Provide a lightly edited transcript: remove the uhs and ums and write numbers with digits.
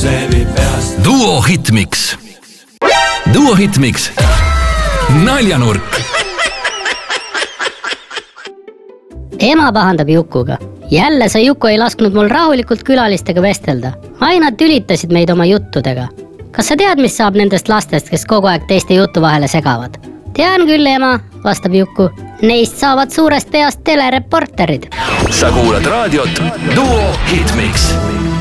Josebi peast. Duo Hitmix. Duo Hitmix. Naljanurk. Ema pahandab Jukuga. Jälle see Juku ei lasknud mul rahulikult külalistega vestelda. Aina tülitasid meid oma juttudega. Kas sa tead, mis saab nendest lastest, kes kogu aeg teiste jutu vahele segavad? Tean küll, ema, vastab Juku. Neist saavad suurest peast telereporterid. Sa kuulad raadiot Duo Hitmix.